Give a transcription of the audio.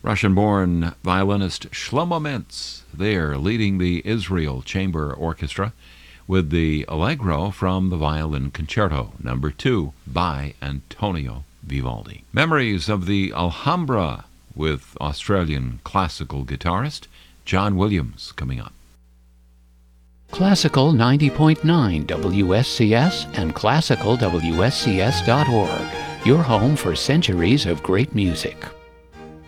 Russian-born violinist Shlomo Mintz there leading the Israel Chamber Orchestra with the Allegro from the Violin Concerto No. 2 by Antonio Vivaldi. Memories of the Alhambra with Australian classical guitarist John Williams coming up. Classical 90.9 WSCS and classicalwscs.org, your home for centuries of great music.